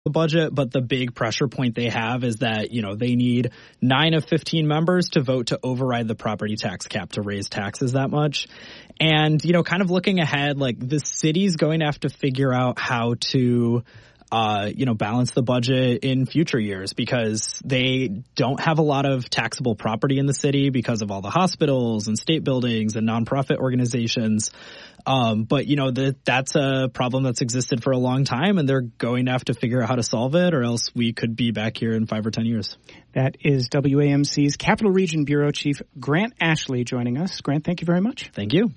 the budget, but the big pressure point they have is that, they need 9 of 15 members to vote to override the property tax cap to raise taxes that much. And, kind of looking ahead, like the city's going to have to figure out how to balance the budget in future years because they don't have a lot of taxable property in the city because of all the hospitals and state buildings and nonprofit organizations. But that's a problem that's existed for a long time, and they're going to have to figure out how to solve it, or else we could be back here in 5 or 10 years. That is WAMC's Capital Region Bureau Chief Grant Ashley joining us. Grant, thank you very much. Thank you.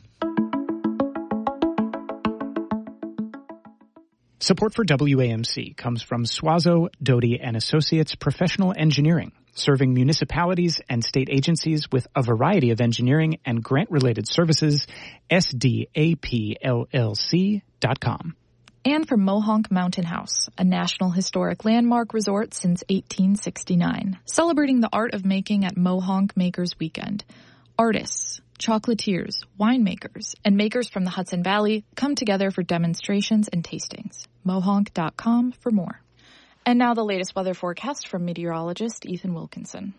Support for WAMC comes from Suazo, Doty & Associates Professional Engineering, serving municipalities and state agencies with a variety of engineering and grant-related services. SDAPLLC.com. And from Mohonk Mountain House, a National Historic Landmark resort since 1869, celebrating the art of making at Mohonk Makers Weekend. Artists, chocolatiers, winemakers, and makers from the Hudson Valley come together for demonstrations and tastings. Mohonk.com for more. And now the latest weather forecast from meteorologist Ethan Wilkinson.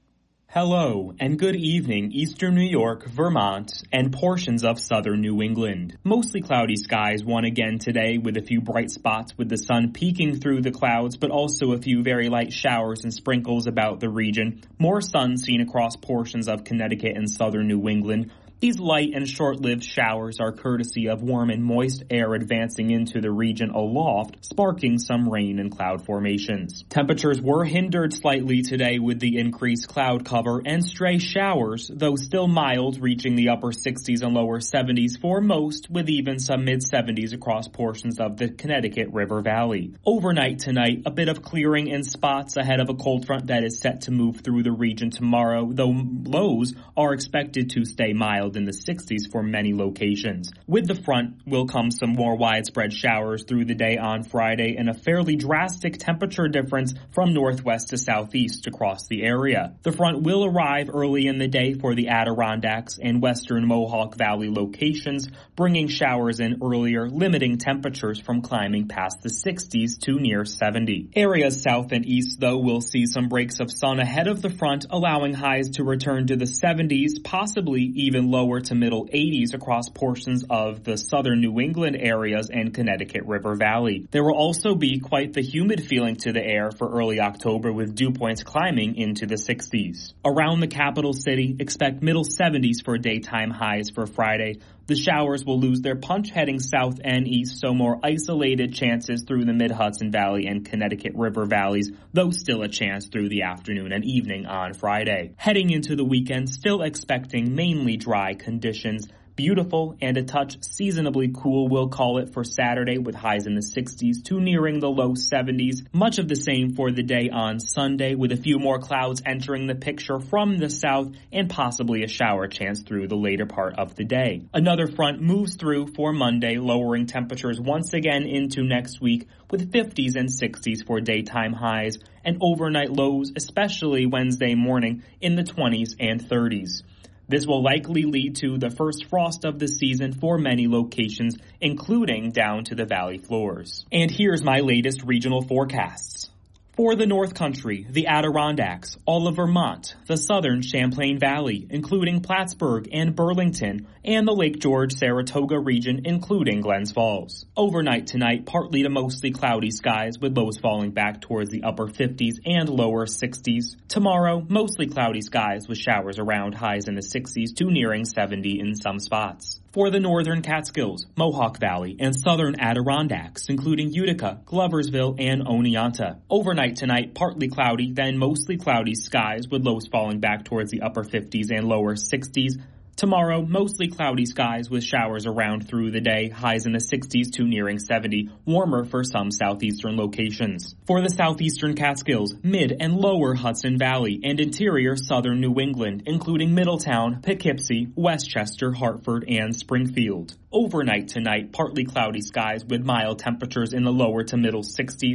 Hello, and good evening, eastern New York, Vermont, and portions of southern New England. Mostly cloudy skies won again today with a few bright spots with the sun peeking through the clouds, but also a few very light showers and sprinkles about the region. More sun seen across portions of Connecticut and southern New England. These light and short-lived showers are courtesy of warm and moist air advancing into the region aloft, sparking some rain and cloud formations. Temperatures were hindered slightly today with the increased cloud cover and stray showers, though still mild, reaching the upper 60s and lower 70s for most, with even some mid-70s across portions of the Connecticut River Valley. Overnight tonight, a bit of clearing in spots ahead of a cold front that is set to move through the region tomorrow, though lows are expected to stay mild in the 60s for many locations. With the front will come some more widespread showers through the day on Friday and a fairly drastic temperature difference from northwest to southeast across the area. The front will arrive early in the day for the Adirondacks and western Mohawk Valley locations, bringing showers in earlier, limiting temperatures from climbing past the 60s to near 70. Areas south and east, though, will see some breaks of sun ahead of the front, allowing highs to return to the 70s, possibly even lower to middle 80s across portions of the southern New England areas and Connecticut River Valley. There will also be quite the humid feeling to the air for early October, with dew points climbing into the 60s. Around the capital city, expect middle 70s for daytime highs for Friday. The showers will lose their punch heading south and east, so more isolated chances through the mid-Hudson Valley and Connecticut River valleys, though still a chance through the afternoon and evening on Friday. Heading into the weekend, still expecting mainly dry conditions. Beautiful and a touch seasonably cool, we'll call it, for Saturday, with highs in the 60s to nearing the low 70s. Much of the same for the day on Sunday, with a few more clouds entering the picture from the south and possibly a shower chance through the later part of the day. Another front moves through for Monday, lowering temperatures once again into next week, with 50s and 60s for daytime highs and overnight lows, especially Wednesday morning, in the 20s and 30s. This will likely lead to the first frost of the season for many locations, including down to the valley floors. And here's my latest regional forecasts. For the North Country, the Adirondacks, all of Vermont, the southern Champlain Valley, including Plattsburgh and Burlington, and the Lake George-Saratoga region, including Glens Falls. Overnight tonight, partly to mostly cloudy skies, with lows falling back towards the upper 50s and lower 60s. Tomorrow, mostly cloudy skies with showers around, highs in the 60s to nearing 70 in some spots. For the northern Catskills, Mohawk Valley, and southern Adirondacks, including Utica, Gloversville, and Oneonta. Overnight tonight, partly cloudy, then mostly cloudy skies with lows falling back towards the upper 50s and lower 60s. Tomorrow, mostly cloudy skies with showers around through the day, highs in the 60s to nearing 70, warmer for some southeastern locations. For the southeastern Catskills, mid and lower Hudson Valley, and interior southern New England, including Middletown, Poughkeepsie, Westchester, Hartford, and Springfield. Overnight tonight, partly cloudy skies with mild temperatures in the lower to middle 60s.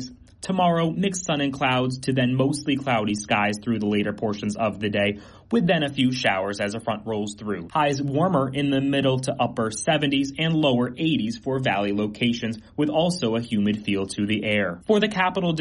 Tomorrow, mixed sun and clouds to then mostly cloudy skies through the later portions of the day, with then a few showers as a front rolls through. Highs warmer in the middle to upper 70s and lower 80s for valley locations, with also a humid feel to the air. For the capital